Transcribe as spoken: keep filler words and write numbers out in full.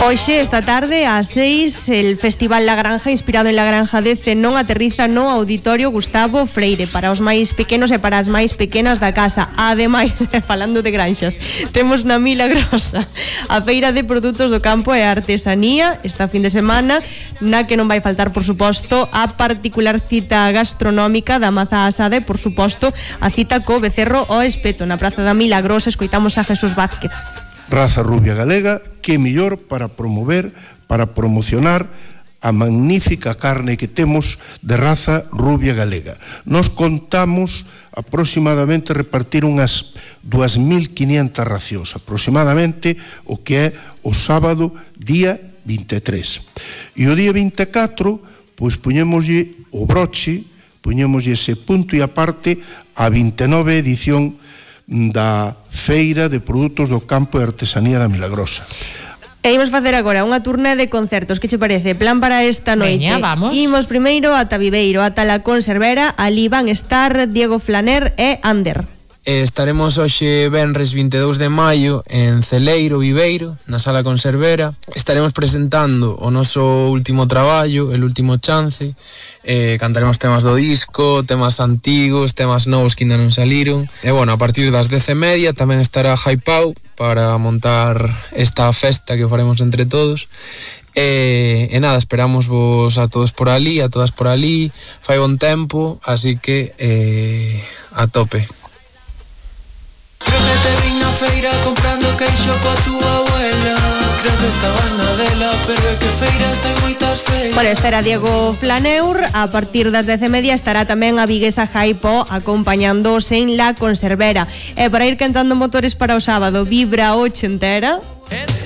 Hoxe, esta tarde, ás seis, el Festival La Granja, inspirado en La Granja de Zenón, aterriza no Auditorio Gustavo Freire para os máis pequenos e para as máis pequenas da casa. Ademais, falando de granxas, temos na Milagrosa a Feira de Produtos do Campo e Artesanía esta fin de semana, na que non vai faltar, por suposto, a particular cita gastronómica da maza asada e, por suposto, a cita co becerro ao espeto. Na Praza da Milagrosa escoitamos a Jesús Vázquez. Raza rubia galega, que mellor para promover, para promocionar a magnífica carne que temos de raza rubia galega. Nos contamos aproximadamente repartir unhas dúas mil quinientas racións, aproximadamente o que é o sábado día vinte e tres. E o día vinte e catro, pois poñémoslle o broche, poñémoslle ese punto e aparte a vinte e nove edición da Feira de Produtos do Campo e Artesanía da Milagrosa. E imos facer agora unha turné de concertos. Que che parece? Plan para esta noite. Veña, vamos. Imos primeiro ata Viveiro, ata la Conservera. Ali van estar Diego Flaner e Ander. Eh, estaremos hoxe venres vinte e dous de maio en Celeiro, Viveiro, na Sala Conservera. Estaremos presentando o noso último traballo, el último chance. Eh, cantaremos temas do disco, temas antigos, temas novos que ainda non saliron. E bueno, a partir das dez e media tamén estará Jaipau para montar esta festa que faremos entre todos. E, e nada, esperamos vos a todos por ali, a todas por ali. Fai bon tempo, así que eh, a tope. Creo que te vi na feira comprando queixo coa túa abuela. Creo que estaba na dela, pero é que feiras hai moitas feiras. Bueno, estará Diego Flaneur. A partir das dez e media estará tamén a viguesa Jaipo acompañándoos en la Conservera. E para ir cantando motores para o sábado, vibra ochentera.